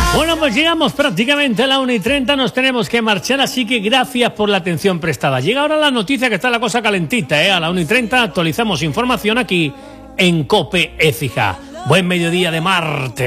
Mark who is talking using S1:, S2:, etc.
S1: Bueno, pues llegamos prácticamente a la 1:30, nos tenemos que marchar, así que gracias por la atención prestada. Llega ahora la noticia, que está la cosa calentita, A la 1:30 actualizamos información aquí en COPE Écija. Buen mediodía de martes.